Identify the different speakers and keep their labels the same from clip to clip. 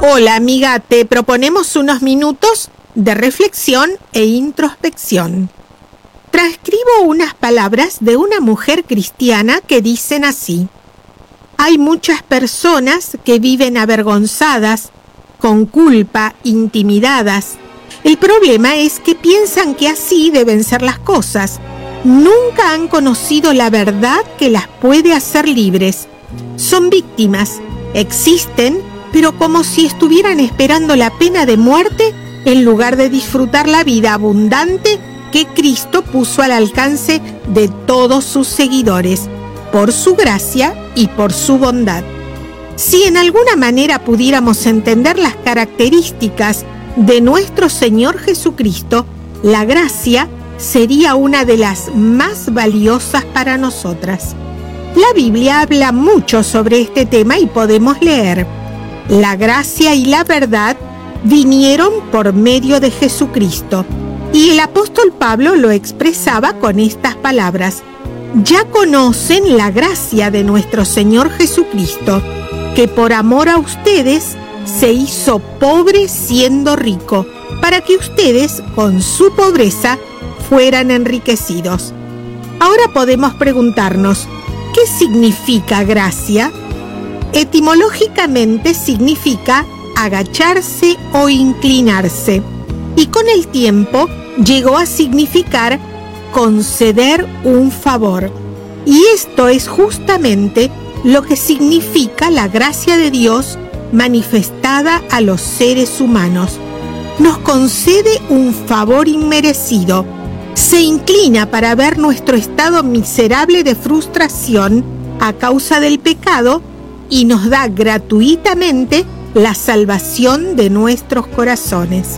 Speaker 1: Hola amiga, te proponemos unos minutos de reflexión e introspección. Transcribo unas palabras de una mujer cristiana que dicen así: hay muchas personas que viven avergonzadas, con culpa, intimidadas. El problema es que piensan que así deben ser las cosas. Nunca han conocido la verdad que las puede hacer libres. Son víctimas, existen, pero como si estuvieran esperando la pena de muerte en lugar de disfrutar la vida abundante que Cristo puso al alcance de todos sus seguidores, por su gracia y por su bondad. Si en alguna manera pudiéramos entender las características de nuestro Señor Jesucristo, la gracia sería una de las más valiosas para nosotras. La Biblia habla mucho sobre este tema y podemos leer: la gracia y la verdad vinieron por medio de Jesucristo. Y el apóstol Pablo lo expresaba con estas palabras: ya conocen la gracia de nuestro Señor Jesucristo, que por amor a ustedes se hizo pobre siendo rico, para que ustedes con su pobreza fueran enriquecidos. Ahora podemos preguntarnos, ¿qué significa gracia? Etimológicamente significa agacharse o inclinarse, y con el tiempo llegó a significar conceder un favor. Y esto es justamente lo que significa la gracia de Dios manifestada a los seres humanos. Nos concede un favor inmerecido, se inclina para ver nuestro estado miserable de frustración a causa del pecado y nos da gratuitamente la salvación de nuestros corazones.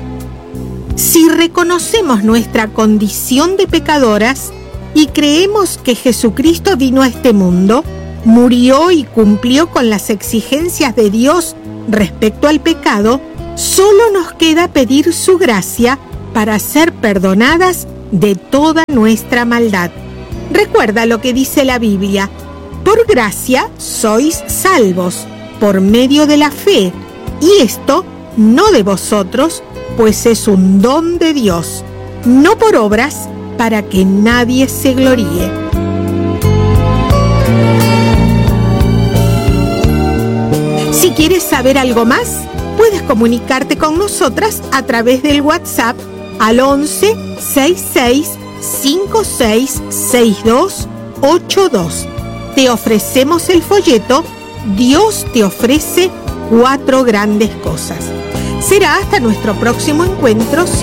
Speaker 1: Si reconocemos nuestra condición de pecadoras y creemos que Jesucristo vino a este mundo, murió y cumplió con las exigencias de Dios respecto al pecado, solo nos queda pedir su gracia para ser perdonadas de toda nuestra maldad. Recuerda lo que dice la Biblia: por gracia sois salvos, por medio de la fe, y esto no de vosotros, pues es un don de Dios, no por obras, para que nadie se gloríe. Si quieres saber algo más, puedes comunicarte con nosotras a través del WhatsApp al 11 66 56 62 82. Te ofrecemos el folleto Dios te ofrece 4 grandes cosas. Será hasta nuestro próximo encuentro, si